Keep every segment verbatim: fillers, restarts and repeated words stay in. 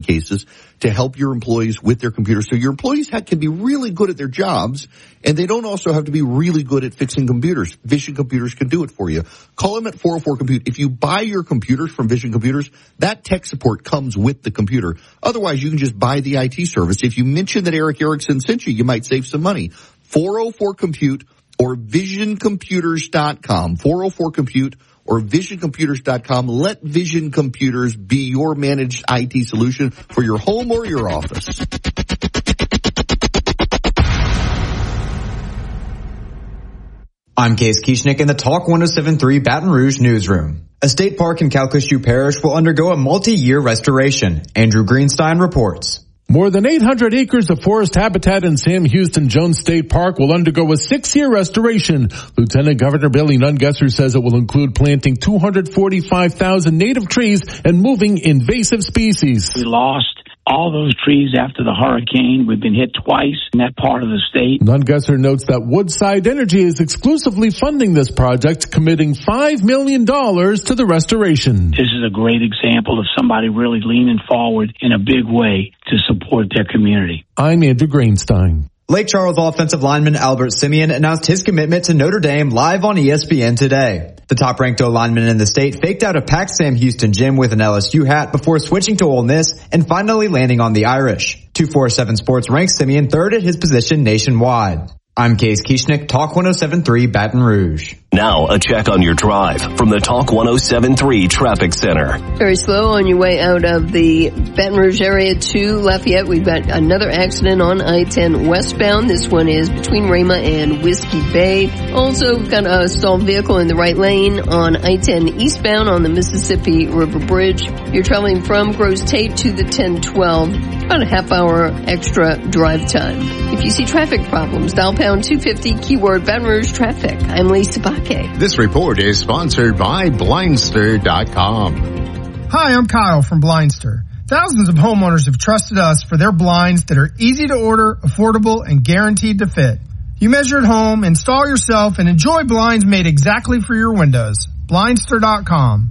cases to help your employees with their computers. So your employees have, can be really good at their jobs, and they don't also have to be really good at fixing computers. Vision Computers can do it for you. Call them at four oh four compute. If you buy your computers from Vision Computers, that tech support comes with the computer. Otherwise, you can just buy the I T service. If you mention that Eric Erickson sent you, you might save some money. four oh four compute or vision computers dot com. four oh four compute or vision computers dot com. Let Vision Computers be your managed I T solution for your home or your office. I'm Case Kieschnick in the Talk one oh seven point three Baton Rouge newsroom. A state park in Calcasieu Parish will undergo a multi-year restoration. Andrew Greenstein reports. More than eight hundred acres of forest habitat in Sam Houston Jones State Park will undergo a six-year restoration. Lieutenant Governor Billy Nungesser says it will include planting two hundred forty-five thousand native trees and moving invasive species. We lost all those trees after the hurricane. We've been hit twice in that part of the state. Nungesser notes that Woodside Energy is exclusively funding this project, committing five million dollars to the restoration. This is a great example of somebody really leaning forward in a big way to support their community. I'm Andrew Greenstein. Lake Charles offensive lineman Albert Simeon announced his commitment to Notre Dame live on E S P N today. The top-ranked O-lineman in the state faked out a packed Sam Houston gym with an L S U hat before switching to Ole Miss and finally landing on the Irish. two forty-seven Sports ranks Simeon third at his position nationwide. I'm Case Kieschnick, Talk one oh seven point three Baton Rouge. Now, a check on your drive from the Talk one oh seven point three Traffic Center. Very slow on your way out of the Baton Rouge area to Lafayette. We've got another accident on I ten westbound. This one is between Rama and Whiskey Bay. Also, we've got a stalled vehicle in the right lane on I ten eastbound on the Mississippi River Bridge. You're traveling from Grosse Tate to the ten twelve. About a half hour extra drive time. If you see traffic problems, dial pound two fifty, keyword Baton Rouge traffic. I'm Lisa Bakke. This report is sponsored by Blindster dot com. Hi, I'm Kyle from Blindster. Thousands of homeowners have trusted us for their blinds that are easy to order, affordable, and guaranteed to fit. You measure at home, install yourself, and enjoy blinds made exactly for your windows. Blindster dot com.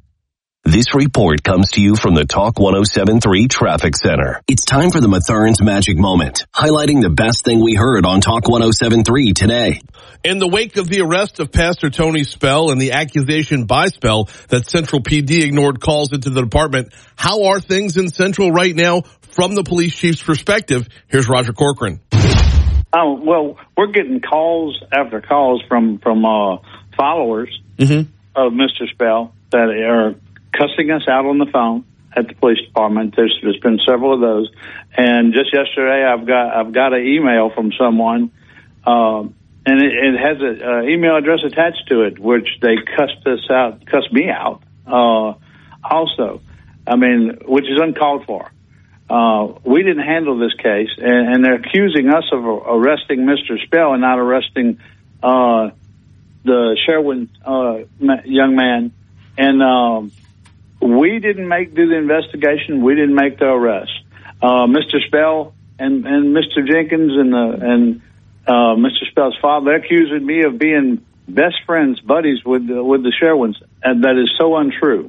This report comes to you from the Talk one oh seven point three Traffic Center. It's time for the Methurns Magic Moment, highlighting the best thing we heard on Talk one oh seven point three today. In the wake of the arrest of Pastor Tony Spell and the accusation by Spell that Central P D ignored calls into the department, how are things in Central right now from the police chief's perspective? Here's Roger Corcoran. Oh, well, we're getting calls after calls from, from uh, followers mm-hmm. of Mister Spell that are cussing us out on the phone at the police department. There's, there's been several of those, and just yesterday, I've got I've got an email from someone, uh, and it, it has an uh, email address attached to it, which they cussed us out, cussed me out. Uh, also, I mean, which is uncalled for. Uh, we didn't handle this case, and, and they're accusing us of arresting Mister Spell and not arresting uh, the Sherwin uh, young man, and. Um, We didn't make do the investigation. We didn't make the arrest. Uh, Mister Spell and, and Mister Jenkins and the, and uh, Mister Spell's father, they're accusing me of being best friends, buddies with the, with the Sherwins, and that is so untrue.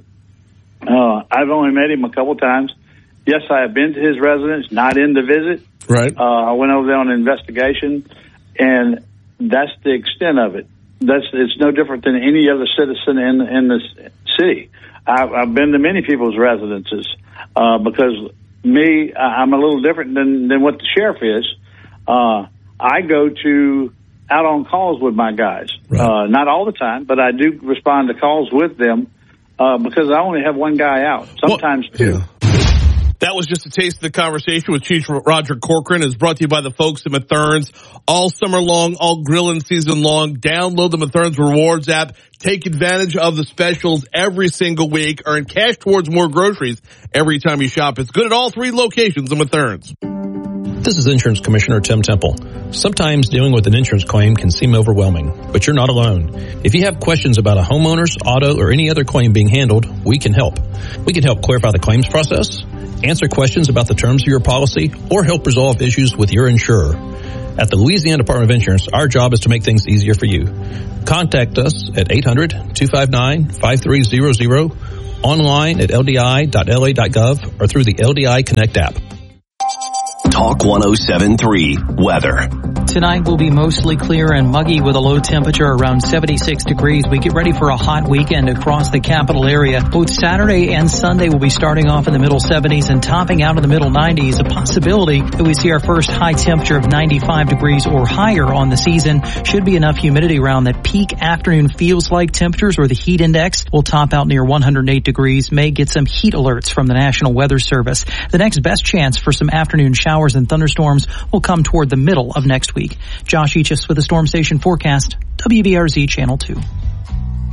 Uh, I've only met him a couple times. Yes, I have been to his residence, not in the visit. Right. Uh, I went over there on an investigation, and that's the extent of it. That's it's no different than any other citizen in in the city. I've, I've been to many people's residences uh, because me, I'm a little different than, than what the sheriff is. Uh, I go to out on calls with my guys, right. uh, not all the time, but I do respond to calls with them uh, because I only have one guy out, sometimes well, two. Yeah. That was just a taste of the conversation with Chief Roger Corcoran. Is brought to you by the folks at Methurns. All summer long, all grilling season long. Download the Methurns Rewards app. Take advantage of the specials every single week. Earn cash towards more groceries every time you shop. It's good at all three locations of Methurns. This is Insurance Commissioner Tim Temple. Sometimes dealing with an insurance claim can seem overwhelming, but you're not alone. If you have questions about a homeowner's, auto, or any other claim being handled, we can help. We can help clarify the claims process, answer questions about the terms of your policy, or help resolve issues with your insurer. At the Louisiana Department of Insurance, our job is to make things easier for you. Contact us at eight hundred, two five nine, five three zero zero online at L D I dot L A dot gov or through the L D I Connect app. Talk one oh seven three weather. Tonight will be mostly clear and muggy with a low temperature around seventy-six degrees. We get ready for a hot weekend across the capital area. Both Saturday and Sunday will be starting off in the middle seventies and topping out in the middle nineties. A possibility that we see our first high temperature of ninety-five degrees or higher on the season. Should be enough humidity around that peak afternoon feels like temperatures, or the heat index will top out near one hundred eight degrees. May get some heat alerts from the National Weather Service. The next best chance for some afternoon showers and thunderstorms will come toward the middle of next week. Josh Eachus with the Storm Station forecast, W B R Z Channel two.